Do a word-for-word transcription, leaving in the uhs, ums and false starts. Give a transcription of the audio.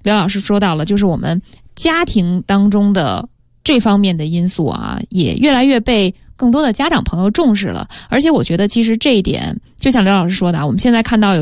刘老师说到了，就是我们家庭当中的这方面的因素啊，也越来越被更多的家长朋友重视了。而且我觉得其实这一点就像刘老师说的啊，我们现在看到有